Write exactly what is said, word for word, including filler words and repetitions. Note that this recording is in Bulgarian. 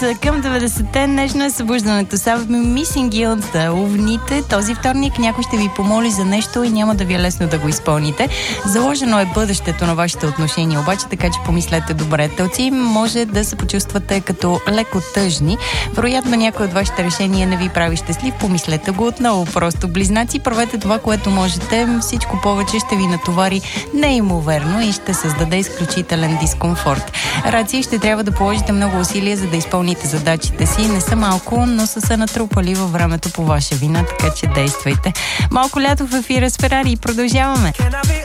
към деветдесетте. Днешно е събуждането. Са в Missing You от Овните. Този вторник някой ще ви помоли за нещо и няма да ви е лесно да го изпълните. Заложено е бъдещето на вашите отношения, обаче, така че помислете добре. Телци, може да се почувствате като леко тъжни. Вероятно някой от вашите решения не ви прави щастлив. Помислете го отново. Просто близнаци, правете това, което можете. Всичко повече ще ви натовари неимоверно и ще създаде изключителен дискомфорт. Раци, ще трябва да положите много усилия, за да изпълните задачите си. Не са малко, но са се натрупали във времето по ваша вина, така че действайте. Малко лято в ефира с Ферари и продължаваме.